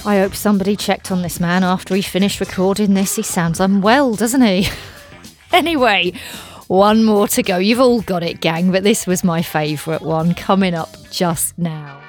I hope somebody checked on this man after he finished recording this. He sounds unwell, doesn't he? Anyway, one more to go. You've all got it, gang, but this was my favourite one coming up just now.